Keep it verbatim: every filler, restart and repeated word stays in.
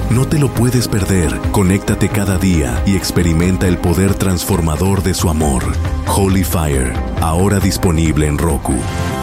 No te lo puedes perder. Conéctate cada día y experimenta el poder transformador de su amor. Holy Fire, ahora disponible en Roku.